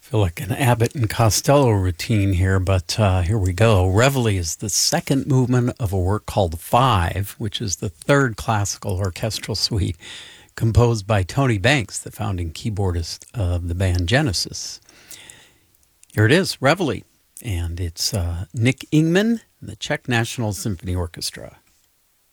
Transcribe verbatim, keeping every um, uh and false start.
Feel like an Abbott and Costello routine here, but uh, here we go. Reveille is the second movement of a work called Five, which is the third classical orchestral suite composed by Tony Banks, the founding keyboardist of the band Genesis. Here it is, Reveille, and it's uh, Nick Ingman and the Czech National Symphony Orchestra.